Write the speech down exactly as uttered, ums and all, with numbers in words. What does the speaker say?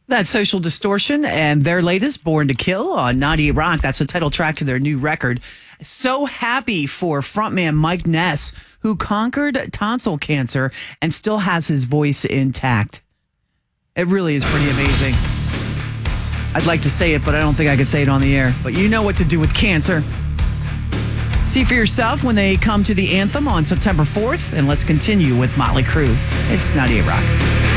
That's Social Distortion and their latest, Born to Kill, on ninety-eight Rock. That's the title track to their new record. So happy for frontman Mike Ness, who conquered tonsil cancer and still has his voice intact. It really is pretty amazing. I'd like to say it, but I don't think I could say it on the air. But you know what to do with cancer. See for yourself when they come to the Anthem on September fourth. And let's continue with Motley Crue. It's ninety-eight Rock.